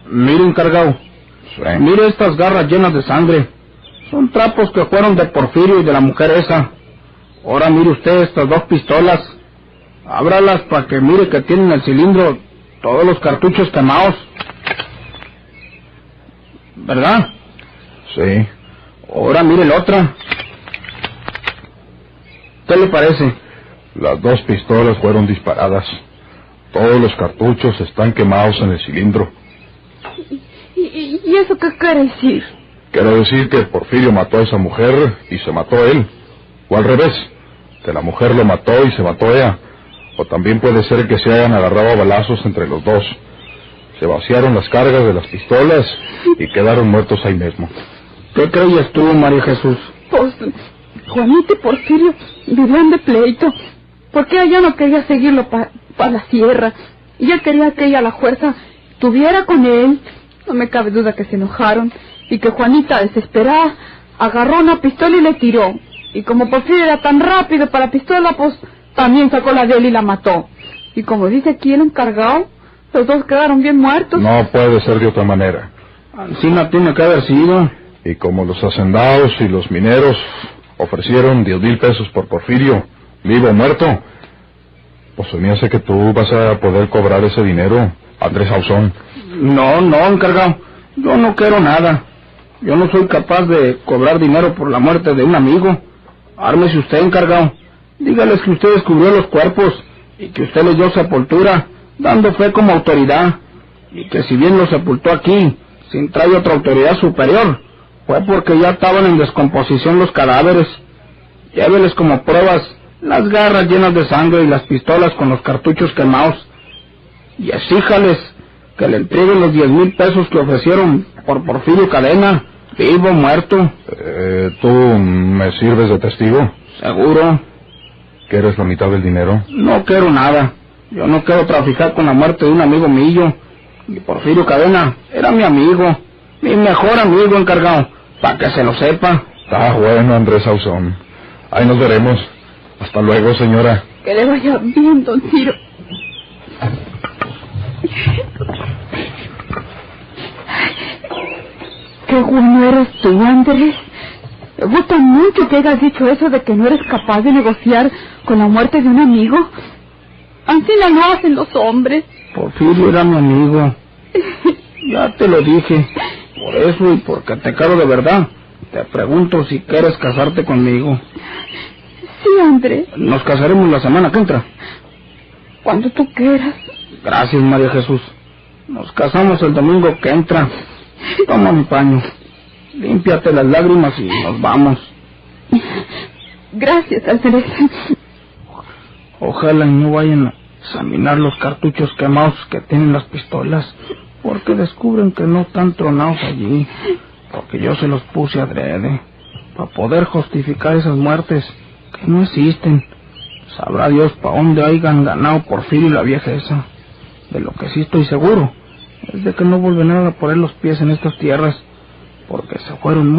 Mire, encargado. Sí. Mire estas garras llenas de sangre. Son trapos que fueron de Porfirio y de la mujer esa. Ahora mire usted estas 2 pistolas. Ábralas para que mire que tienen el cilindro todos los cartuchos quemados. ¿Verdad? Sí. Ahora mire la otra. ¿Qué le parece? Las 2 pistolas fueron disparadas. Todos los cartuchos están quemados en el cilindro. ¿Y eso qué quiere decir? Quiero decir que Porfirio mató a esa mujer y se mató él. O al revés, que la mujer lo mató y se mató ella. O también puede ser que se hayan agarrado a balazos entre los dos. Se vaciaron las cargas de las pistolas y quedaron muertos ahí mismo. ¿Qué creías tú, María Jesús? Pues Juanita y Porfirio vivían de pleito, porque ella no quería seguirlo para la sierra. Ella quería que ella a la fuerza estuviera con él. No me cabe duda que se enojaron y que Juanita, desesperada, agarró una pistola y le tiró. Y como Porfirio era tan rápido para la pistola, pues también sacó la de él y la mató. Y como dice aquí el encargado, los 2 quedaron bien muertos. No puede ser de otra manera. Encima tiene que haber sido. Y como los hacendados y los mineros ofrecieron 10,000 pesos por Porfirio, vivo o muerto, pues se me hace que tú vas a poder cobrar ese dinero, Andrés Ausón. No, encargado. Yo no quiero nada. Yo no soy capaz de cobrar dinero por la muerte de un amigo. Ármese usted, encargado. Dígales que usted descubrió los cuerpos y que usted les dio sepultura, dando fe como autoridad. Y que si bien los sepultó aquí, sin traer otra autoridad superior, fue porque ya estaban en descomposición los cadáveres. Lléveles como pruebas las garras llenas de sangre y las pistolas con los cartuchos quemados. Y exíjales que le entreguen los 10,000 pesos que ofrecieron por Porfirio Cadena, vivo o muerto. ¿Tú me sirves de testigo? Seguro. ¿Quieres la mitad del dinero? No quiero nada. Yo no quiero traficar con la muerte de un amigo mío. Y Porfirio Cadena era mi amigo, mi mejor amigo, encargado, para que se lo sepa. Está bueno, Andrés Ausón. Ahí nos veremos. Hasta luego, señora. Que le vaya bien, don Ciro. Qué bueno eres tú, Andrés. Me gusta mucho que hayas dicho eso de que no eres capaz de negociar con la muerte de un amigo. Así no hacen los hombres. Porfirio era mi amigo. Ya te lo dije. Por eso y porque te quiero de verdad, te pregunto si quieres casarte conmigo. Sí, Andrés. Nos casaremos la semana que entra. Cuando tú quieras. Gracias, María Jesús. Nos casamos el domingo que entra. Toma mi paño. Límpiate las lágrimas y nos vamos. Gracias, Andrés. Ojalá y no vayan a examinar los cartuchos quemados que tienen las pistolas, porque descubren que no están tronados allí, porque yo se los puse adrede, para poder justificar esas muertes que no existen. Sabrá Dios para dónde hayan ganado Porfirio y la vieja esa. De lo que sí estoy seguro es de que no volverán a poner los pies en estas tierras, porque se fueron